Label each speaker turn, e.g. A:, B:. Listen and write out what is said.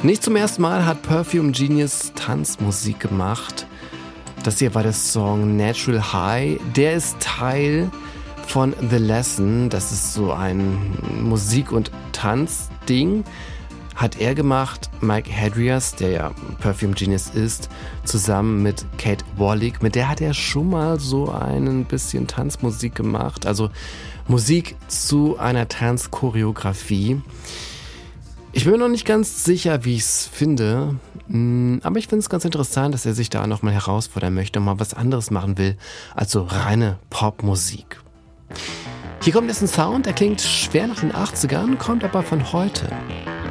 A: Nicht zum ersten Mal hat Perfume Genius Tanzmusik gemacht. Das hier war der Song Natural High. Der ist Teil von The Lesson. Das ist so ein Musik- und Tanzding. Hat er gemacht, Mike Hadrias, der ja Perfume Genius ist, zusammen mit Kate Wallach. Mit der hat er schon mal so ein bisschen Tanzmusik gemacht. Also Musik zu einer Tanzchoreografie. Ich bin mir noch nicht ganz sicher, wie ich es finde, aber ich finde es ganz interessant, dass er sich da nochmal herausfordern möchte und mal was anderes machen will als so reine Popmusik. Hier kommt jetzt ein Sound, der klingt schwer nach den 80ern, kommt aber von heute.